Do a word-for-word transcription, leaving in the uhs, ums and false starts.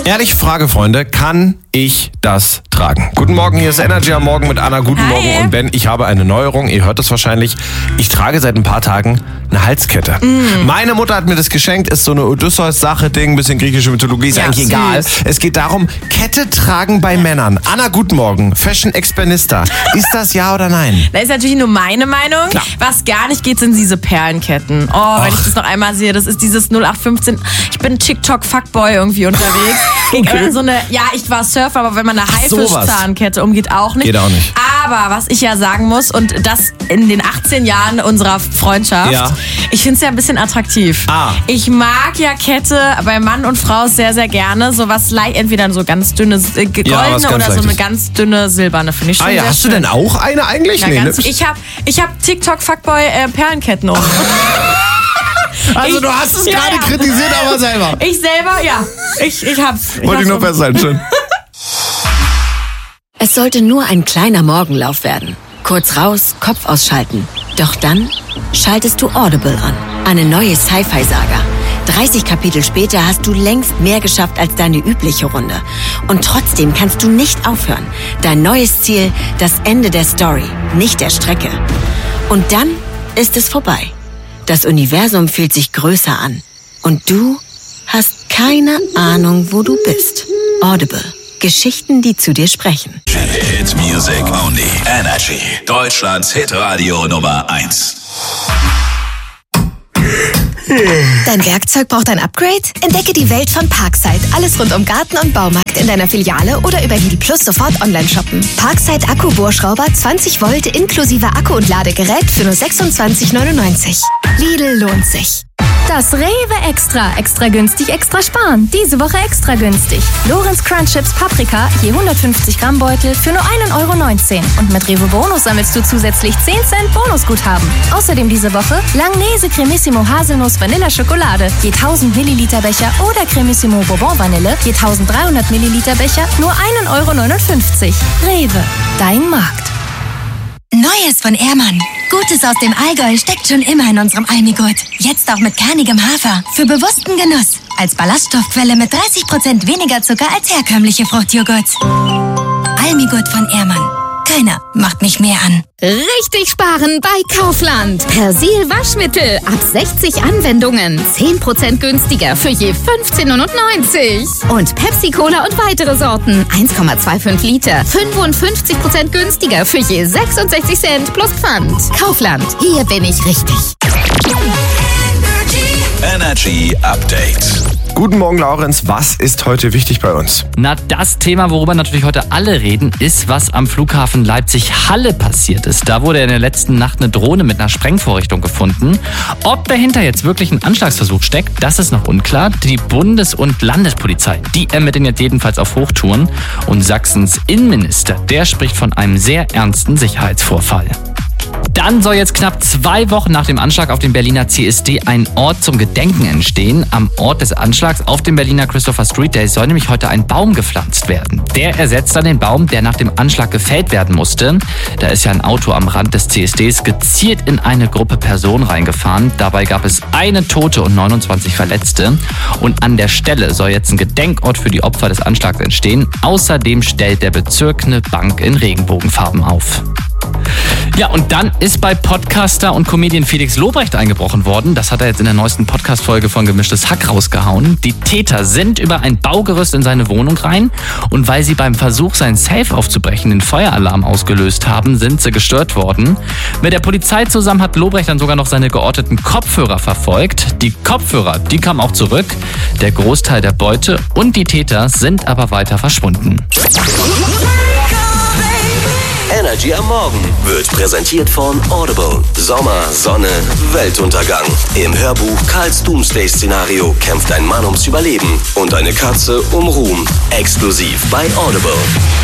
Ehrliche Frage, Freunde, kann ich das tragen? Guten Morgen, hier ist Energy am Morgen mit Anna. Guten Hi. Morgen und Ben. Ich habe eine Neuerung, ihr hört das wahrscheinlich. Ich trage seit ein paar Tagen eine Halskette. Mm. Meine Mutter hat mir das geschenkt, ist so eine Odysseus-Sache-Ding, bisschen griechische Mythologie, ist Ja, eigentlich süß. egal. Es geht darum, Kette tragen bei Männern. Anna, guten Morgen, Fashion-Expertista. Ist das ja oder nein? Das ist natürlich nur meine Meinung. Klar. Was gar nicht geht, sind diese Perlenketten. Oh, Ach. wenn ich das noch einmal sehe, das ist dieses null acht fünfzehn. Ich bin TikTok-Fuckboy irgendwie unterwegs. Okay. So eine, ja, ich war Surfer, aber wenn man eine Ach, sowas. Haifischzahnkette umgeht, auch nicht. Geht auch nicht. Aber was ich ja sagen muss, und das in den achtzehn Jahren unserer Freundschaft, Ja. ich finde es ja ein bisschen attraktiv. Ah. Ich mag ja Kette bei Mann und Frau sehr, sehr gerne. So was leicht, entweder so ganz dünne äh, goldene Ja, was ganz oder so eine Leichtes. ganz dünne silberne, finde ich schon Ah ja, sehr hast schön. du denn auch eine eigentlich? Ja, Nee, ganz, ne? ich habe ich hab TikTok-Fuckboy äh, Perlenketten um. Also ich- du hast es ja, gerade ja. kritisiert, aber selber. Ich selber, ja. Ich, ich hab's. Ich Wollte ich hab's nur um. festhalten, schön. Es sollte nur ein kleiner Morgenlauf werden. Kurz raus, Kopf ausschalten. Doch dann schaltest du Audible an. Eine neue Sci-Fi-Saga. dreißig Kapitel später hast du längst mehr geschafft als deine übliche Runde. Und trotzdem kannst du nicht aufhören. Dein neues Ziel, das Ende der Story, nicht der Strecke. Und dann ist es vorbei. Das Universum fühlt sich größer an. Und du hast keine Ahnung, wo du bist. Audible. Geschichten, die zu dir sprechen. Hit Music Only. Energy. Deutschlands Hitradio Nummer eins. Dein Werkzeug braucht ein Upgrade? Entdecke die Welt von Parkside. Alles rund um Garten und Baumarkt in deiner Filiale oder über Lidl Plus sofort online shoppen. Parkside Akku-Bohrschrauber zwanzig Volt inklusive Akku und Ladegerät für nur sechsundzwanzig neunundneunzig. Lidl lohnt sich. Das Rewe Extra. Extra günstig, extra sparen. Diese Woche extra günstig. Lorenz Crunch Chips Paprika, je hundertfünfzig Gramm Beutel für nur ein Euro neunzehn. Und mit Rewe Bonus sammelst du zusätzlich zehn Cent Bonusguthaben. Außerdem diese Woche Langnese Cremissimo Haselnuss Vanilla Schokolade, je tausend Milliliter Becher oder Cremissimo Bourbon Vanille, je eintausenddreihundert Milliliter Becher, nur ein Euro neunundfünfzig. Rewe, dein Markt. Neues von Ehrmann. Gutes aus dem Allgäu steckt schon immer in unserem Almigurt. Jetzt auch mit kernigem Hafer. Für bewussten Genuss. Als Ballaststoffquelle mit dreißig Prozent weniger Zucker als herkömmliche Fruchtjoghurts. Almigurt von Ehrmann. Keiner macht mich mehr an. Richtig sparen bei Kaufland. Persil Waschmittel ab sechzig Anwendungen. zehn Prozent günstiger für je fünfzehn neunundneunzig. Und Pepsi Cola und weitere Sorten. eins Komma fünfundzwanzig Liter. fünfundfünfzig Prozent günstiger für je sechsundsechzig Cent plus Pfand. Kaufland. Hier bin ich richtig. Energy Update. Guten Morgen, Laurenz. Was ist heute wichtig bei uns? Na, das Thema, worüber natürlich heute alle reden, ist, was am Flughafen Leipzig-Halle passiert ist. Da wurde in der letzten Nacht eine Drohne mit einer Sprengvorrichtung gefunden. Ob dahinter jetzt wirklich ein Anschlagsversuch steckt, das ist noch unklar. Die Bundes- und Landespolizei, die ermitteln jetzt jedenfalls auf Hochtouren. Und Sachsens Innenminister, der spricht von einem sehr ernsten Sicherheitsvorfall. Dann soll jetzt knapp zwei Wochen nach dem Anschlag auf den Berliner C S D ein Ort zum Gedenken entstehen. Am Ort des Anschlags auf dem Berliner Christopher Street Day soll nämlich heute ein Baum gepflanzt werden. Der ersetzt dann den Baum, der nach dem Anschlag gefällt werden musste. Da ist ja ein Auto am Rand des C S Ds gezielt in eine Gruppe Personen reingefahren. Dabei gab es eine Tote und neunundzwanzig Verletzte. Und an der Stelle soll jetzt ein Gedenkort für die Opfer des Anschlags entstehen. Außerdem stellt der Bezirk eine Bank in Regenbogenfarben auf. Ja, und dann ist bei Podcaster und Comedian Felix Lobrecht eingebrochen worden. Das hat er jetzt in der neuesten Podcast-Folge von Gemischtes Hack rausgehauen. Die Täter sind über ein Baugerüst in seine Wohnung rein und weil sie beim Versuch, sein Safe aufzubrechen, den Feueralarm ausgelöst haben, sind sie gestört worden. Mit der Polizei zusammen hat Lobrecht dann sogar noch seine georteten Kopfhörer verfolgt. Die Kopfhörer, die kamen auch zurück. Der Großteil der Beute und die Täter sind aber weiter verschwunden. Energy am Morgen wird präsentiert von Audible. Sommer, Sonne, Weltuntergang. Im Hörbuch Karls Doomsday-Szenario kämpft ein Mann ums Überleben und eine Katze um Ruhm. Exklusiv bei Audible.